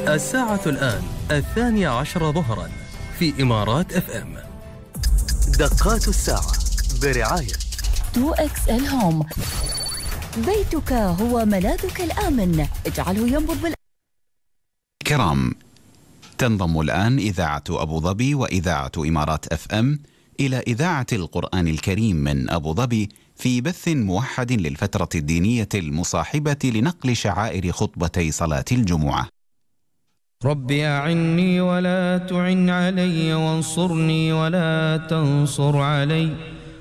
الساعة الآن 12 ظهرا في إمارات FM. دقات الساعة برعاية 2XL هوم. بيتك هو ملاذك الآمن، اجعله ينبض كرام، تنضم الآن إذاعة أبو ظبي وإذاعة إمارات FM إلى إذاعة القرآن الكريم من أبو ظبي في بث موحد للفترة الدينية المصاحبة لنقل شعائر خطبتي صلاة الجمعة. رب أعني ولا تعن علي وانصرني ولا تنصر علي